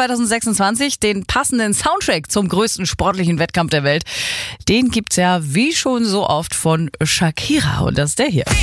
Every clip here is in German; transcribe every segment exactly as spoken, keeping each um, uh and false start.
zwanzig sechsundzwanzig, den passenden Soundtrack zum größten sportlichen Wettkampf der Welt, den gibt's ja wie schon so oft von Shakira. Und das ist der hier.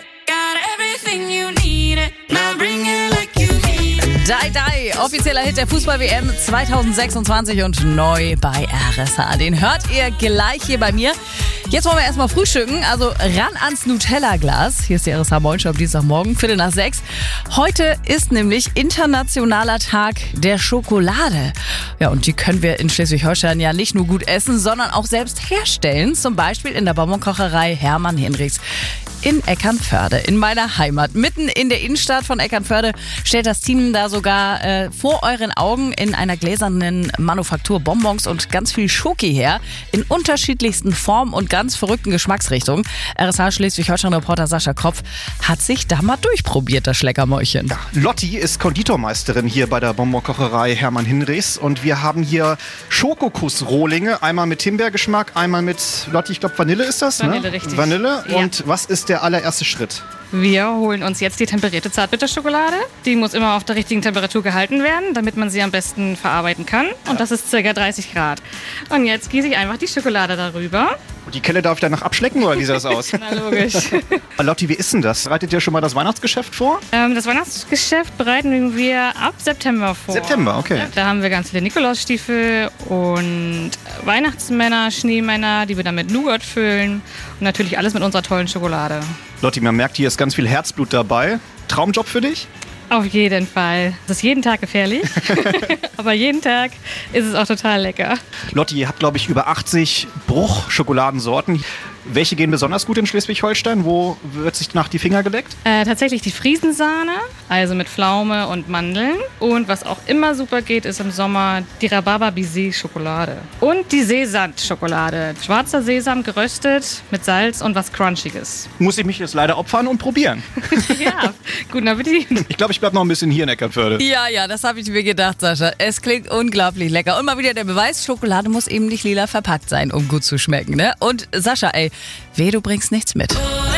Die Die, offizieller Hit der Fußball-W M zwanzig sechsundzwanzig und neu bei R S H. Den hört ihr gleich hier bei mir. Jetzt wollen wir erstmal frühstücken, also ran ans Nutella-Glas. Hier ist die R S H Morning am Dienstagmorgen, Viertel nach sechs. Heute ist nämlich internationaler Tag der Schokolade. Ja, und die können wir in Schleswig-Holstein ja nicht nur gut essen, sondern auch selbst herstellen. Zum Beispiel in der Bonbonkocherei Hermann Hinrichs in Eckernförde, in meiner Heimat. Mitten in der Innenstadt von Eckernförde stellt das Team da sogar äh, vor euren Augen in einer gläsernen Manufaktur Bonbons und ganz viel Schoki her. In unterschiedlichsten Formen und ganz verrückten Geschmacksrichtungen. R S H Schleswig-Holstein-Reporter Sascha Kropf hat sich da mal durchprobiert, das Schleckermäulchen. Ja, Lotti ist Konditormeisterin hier bei der Bonbonkocherei Hermann Hinrichs und wir haben hier Schokokuss-Rohlinge, einmal mit Himbeergeschmack, einmal mit, Lotti, ich glaube Vanille ist das, Vanille, ne? richtig. Vanille. Ja. Und was ist der allererste Schritt? Wir holen uns jetzt die temperierte Zartbitterschokolade. Die muss immer auf der richtigen Temperatur gehalten werden, damit man sie am besten verarbeiten kann. Und das ist ca. dreißig Grad. Und jetzt gieße ich einfach die Schokolade darüber. Und die Kelle darf ich danach abschlecken oder wie sieht das aus? Na logisch. Lotti, wie ist denn das? Bereitet ihr schon mal das Weihnachtsgeschäft vor? ähm, das Weihnachtsgeschäft bereiten wir ab September vor. September, okay. Ja, da haben wir ganz viele Nikolausstiefel und Weihnachtsmänner, Schneemänner, die wir dann mit Nougat füllen. Und natürlich alles mit unserer tollen Schokolade. Lotti, man merkt, hier ist ganz viel Herzblut dabei. Traumjob für dich? Auf jeden Fall. Das ist jeden Tag gefährlich, aber jeden Tag ist es auch total lecker. Lotti, ihr habt, glaube ich, über achtzig Bruchschokoladensorten. Welche gehen besonders gut in Schleswig-Holstein? Wo wird sich nach die Finger geleckt? Äh, tatsächlich die Friesensahne, also mit Pflaume und Mandeln. Und was auch immer super geht, ist im Sommer die Rhabarber-Baiser-Schokolade. Und die Sesam-Schokolade. Schwarzer Sesam geröstet mit Salz und was Crunchiges. Muss ich mich jetzt leider opfern und probieren. Ja, guten Appetit. Ich glaube, ich bleibe noch ein bisschen hier in Eckernförde. Ja, ja, das habe ich mir gedacht, Sascha. Es klingt unglaublich lecker. Und mal wieder der Beweis, Schokolade muss eben nicht lila verpackt sein, um gut zu schmecken, ne? Und Sascha, ey, weh, du bringst nichts mit.